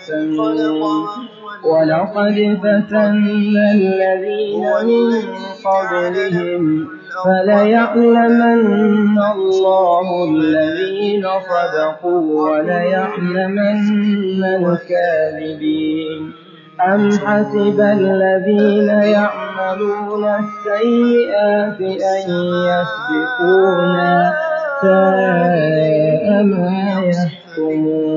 يحتمون ولقد فتنا الذين من قبلهم فليعلمن الله الذين صدقوا وليعلمن الكاذبين أم حسب الذين يعملون السيئات أن يسبقونا ساء ما يحكمون